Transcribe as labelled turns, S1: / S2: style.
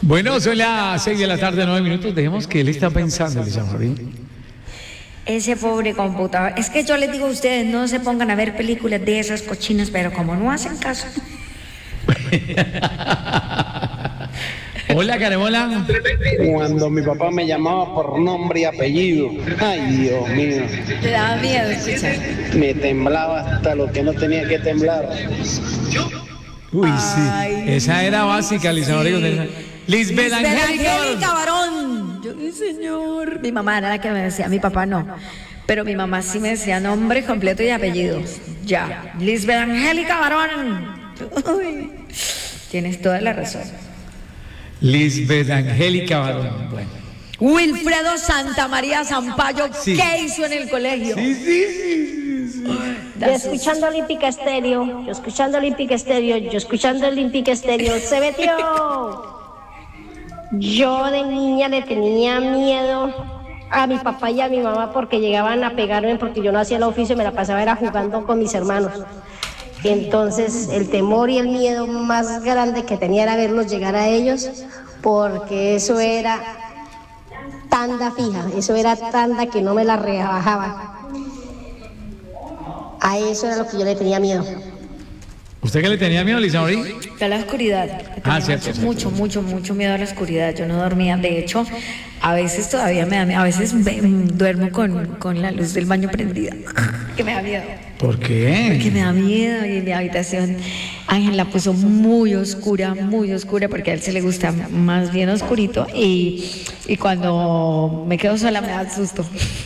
S1: Bueno, son las 6 de la tarde, 9 minutos. Dejemos que él está pensando, Lisa María.
S2: Ese pobre computador. Es que yo les digo a ustedes, no se pongan a ver películas de esas cochinas, pero como no hacen caso.
S1: Hola, Caremola.
S3: Cuando mi papá me llamaba por nombre y apellido, ay Dios mío,
S2: Te daba miedo escuchar.
S3: me temblaba hasta lo que no tenía que temblar.
S1: Uy, sí.
S2: Ay,
S1: Esa era básica, Lisa María. Lisbeth Angélica.
S2: Varón. Yo, mi señor. Mi mamá era la que me decía, mi papá no. Pero mi mamá sí me decía nombre completo y apellido. Ya. Lisbeth Angélica Varón. Uy, tienes toda la razón.
S1: Lisbeth Angélica Varón. Bueno.
S2: Wilfredo Santamaría Zampayo,
S1: Sí.
S2: ¿qué hizo en el colegio?
S1: Sí.
S4: Yo escuchando Olímpica Estéreo, yo escuchando Olímpica Estéreo, yo escuchando Olímpica Estéreo, se metió. Yo de niña le tenía miedo a mi papá y a mi mamá porque llegaban a pegarme porque yo no hacía el oficio y me la pasaba era jugando con mis hermanos. Entonces el temor y el miedo más grande que tenía era verlos llegar a ellos porque eso era tanda fija, eso era tanda que no me la rebajaba. A eso era lo que yo le tenía miedo.
S1: ¿Usted qué le tenía miedo, Lisa María?
S2: A la oscuridad. Tenía
S1: Cierto.
S2: mucho miedo a la oscuridad. Yo no dormía. De hecho, a veces todavía me da miedo. A veces duermo con la luz del baño prendida. Que me da miedo.
S1: ¿Por qué?
S2: Que me da miedo. Y en mi habitación Ángel la puso muy oscura, porque a él se le gusta más bien oscurito. Y cuando me quedo sola me da susto.